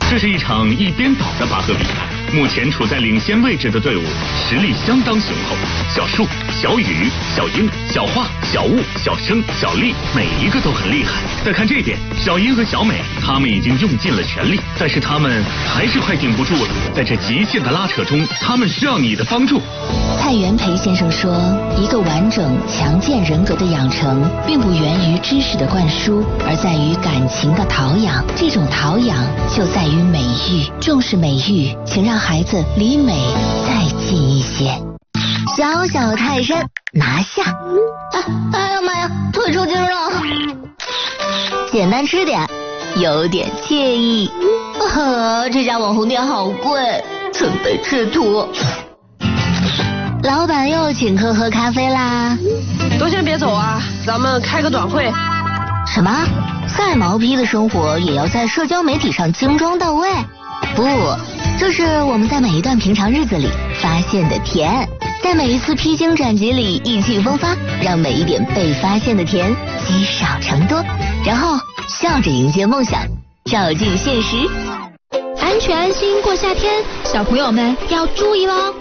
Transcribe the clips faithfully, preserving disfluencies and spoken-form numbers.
这是一场一边倒的拔河比赛，目前处在领先位置的队伍实力相当雄厚。小树、小雨、小英、小画、小雾、小生、小丽，每一个都很厉害。再看这边，小英和小美，他们已经用尽了全力，但是他们还是快顶不住了。在这极限的拉扯中，他们需要你的帮助。 蔡元培先生说，一个完整强健人格的养成，并不源于知识的灌输，而在于感情的陶养。这种陶养就在于美育，重视美育，请让孩子离美再近一些。小小泰山拿下！哎哎呀妈呀，腿抽筋了！简单吃点，有点惬意。啊，这家网红店好贵，准备吃土。老板又请客喝咖啡啦！ 都先别走啊，咱们开个短会。 什么？再毛坯的生活也要在社交媒体上精装到位？不，这是我们在每一段平常日子里发现的甜，在每一次披荆斩棘里意气风发，让每一点被发现的甜积少成多，然后笑着迎接梦想，照进现实。 安全安心过夏天，小朋友们要注意喽！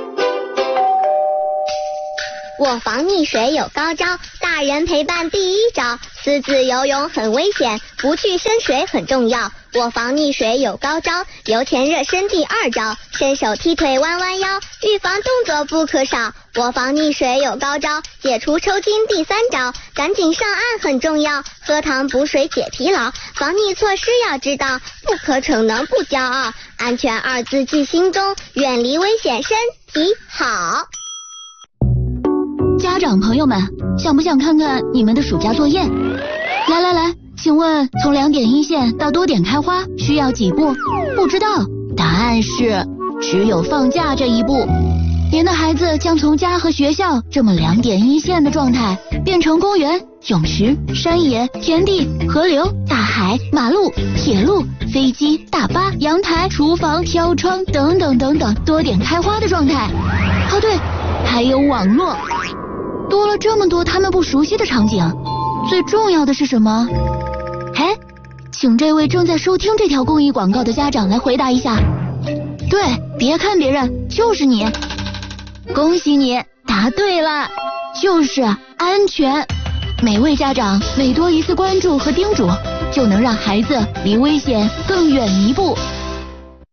我防溺水有高招，大人陪伴第一招，私自游泳很危险，不去深水很重要。我防溺水有高招，游前热身第二招，伸手踢腿弯弯腰，预防动作不可少。我防溺水有高招，解除抽筋第三招，赶紧上岸很重要，喝糖补水解疲劳。防溺措施要知道，不可逞能不骄傲，安全二字记心中，远离危险身体好。 家长朋友们，想不想看看你们的暑假作业？来来来，请问从两点一线到多点开花需要几步？不知道，答案是只有放假这一步。您的孩子将从家和学校这么两点一线的状态，变成公园、泳池、山野、田地、河流、大海、马路、铁路、飞机、大巴、阳台、厨房、飘窗等等等等多点开花的状态。哦对，还有网络。多了这么多他们不熟悉的场景，最重要的是什么？哎，请这位正在收听这条公益广告的家长来回答一下。对，别看别人，就是你。恭喜你，答对了，就是安全。每位家长每多一次关注和叮嘱，就能让孩子离危险更远一步。